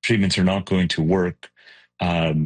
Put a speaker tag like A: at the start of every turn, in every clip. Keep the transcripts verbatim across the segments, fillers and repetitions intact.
A: treatments are not going to work. Um,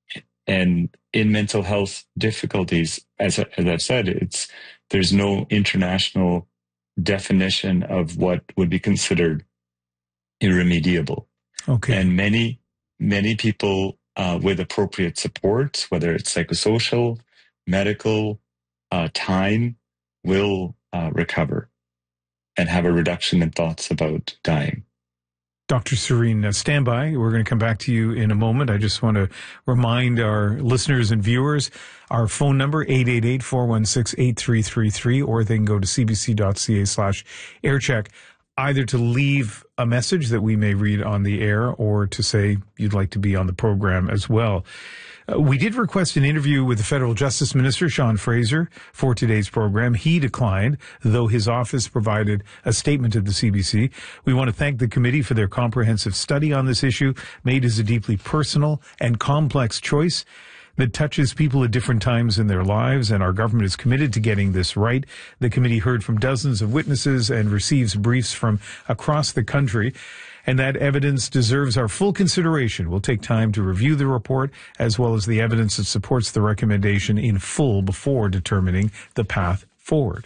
A: and in mental health difficulties, as, as I've said, it's there's no international definition of what would be considered irremediable.
B: Okay.
A: And many, many people uh, with appropriate support, whether it's psychosocial, medical, uh, time, will uh, recover and have a reduction in thoughts about dying.
B: Doctor Serene, uh, stand by. We're going to come back to you in a moment. I just want to remind our listeners and viewers, our phone number, eight eight eight, four one six, eight three three three, or they can go to cbc.ca slash aircheck, either to leave a message that we may read on the air or to say you'd like to be on the program as well. Uh, we did request an interview with the Federal Justice Minister, Sean Fraser, for today's program. He declined, though his office provided a statement to the C B C. We want to thank the committee for their comprehensive study on this issue, made as a deeply personal and complex choice that touches people at different times in their lives, and our government is committed to getting this right. The committee heard from dozens of witnesses and receives briefs from across the country, and that evidence deserves our full consideration. We'll take time to review the report as well as the evidence that supports the recommendation in full before determining the path forward.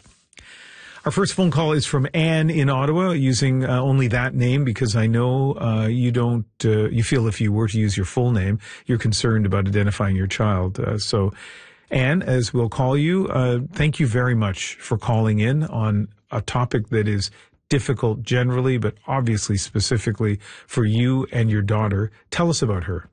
B: Our first phone call is from Anne in Ottawa, using uh, only that name because I know uh, you don't, uh, you feel if you were to use your full name, you're concerned about identifying your child. Uh, so, Anne, as we'll call you, uh, thank you very much for calling in on a topic that is difficult generally, but obviously specifically for you and your daughter. Tell us about her.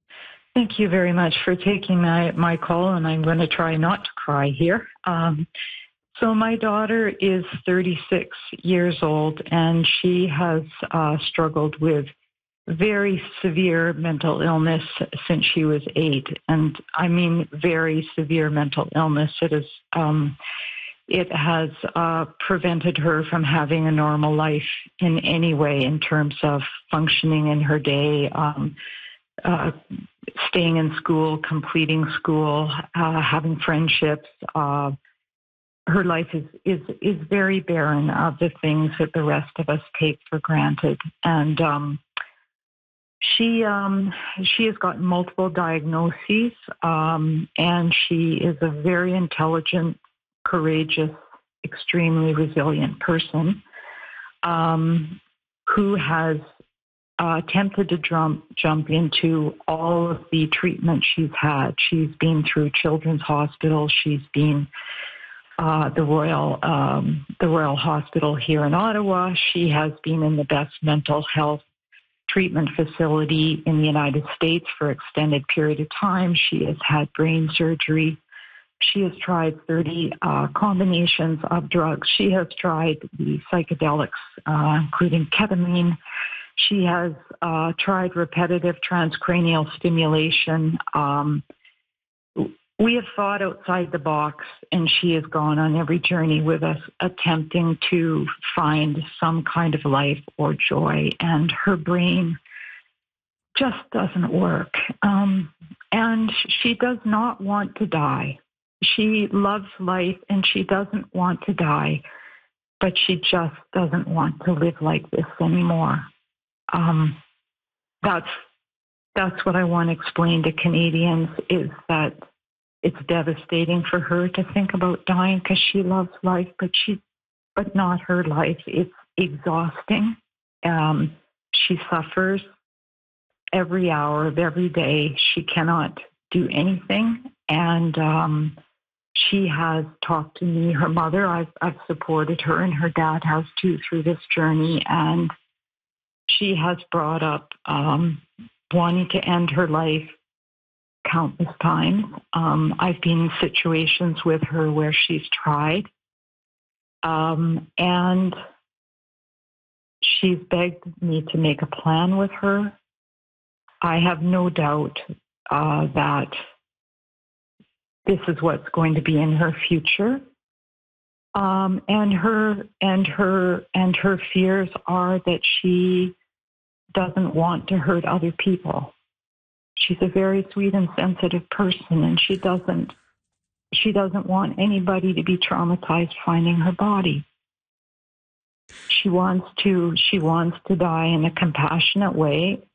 C: Thank you very much for taking my, my call, and I'm going to try not to cry here. Um, so my daughter is thirty-six years old, and she has uh, struggled with very severe mental illness since she was eight. And I mean very severe mental illness. It is... Um, It has uh, prevented her from having a normal life in any way in terms of functioning in her day, um, uh, staying in school, completing school, uh, having friendships. Uh, her life is, is, is very barren of the things that the rest of us take for granted. And um, she um, she has gotten multiple diagnoses, um, and she is a very intelligent, courageous, extremely resilient person um, who has uh, attempted to jump, jump into all of the treatment she's had. She's been through Children's Hospital. She's been uh, the Royal um, the Royal Hospital here in Ottawa. She has been in the best mental health treatment facility in the United States for an extended period of time. She has had brain surgery. She has tried thirty uh, combinations of drugs. She has tried the psychedelics, uh, including ketamine. She has uh, tried repetitive transcranial stimulation. Um, we have thought outside the box, and she has gone on every journey with us, attempting to find some kind of life or joy, and her brain just doesn't work. Um, and she does not want to die. She loves life and she doesn't want to die, but she just doesn't want to live like this anymore. Um, that's that's what I want to explain to Canadians, is that it's devastating for her to think about dying because she loves life, but she, but not her life. It's exhausting. Um, she suffers every hour of every day. She cannot do anything, and um, she has talked to me, her mother. I've, I've supported her, and her dad has too, through this journey. And she has brought up um, wanting to end her life countless times. Um, I've been in situations with her where she's tried. Um, and she's begged me to make a plan with her. I have no doubt uh, that this is what's going to be in her future. Um, and her and her and her fears are that she doesn't want to hurt other people. She's a very sweet and sensitive person, and she doesn't she doesn't want anybody to be traumatized finding her body. She wants to she wants to die in a compassionate way,